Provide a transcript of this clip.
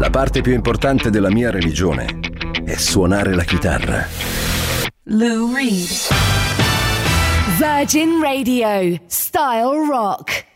La parte più importante della mia religione è suonare la chitarra. Lou Reed. Virgin Radio, Style Rock.